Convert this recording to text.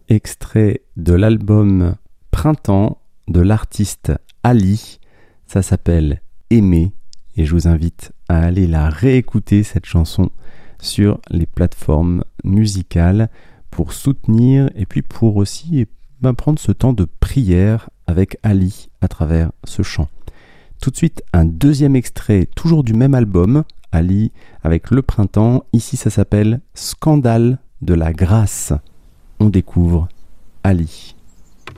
extrait de l'album Printemps de l'artiste Ali. Ça s'appelle Aimer et je vous invite à aller la réécouter, cette chanson, sur les plateformes musicales pour soutenir et puis pour aussi prendre ce temps de prière avec Ali à travers ce chant. Tout de suite, un deuxième extrait, toujours du même album, Ali avec Le Printemps. Ici, ça s'appelle Scandale de la grâce. On découvre Ali.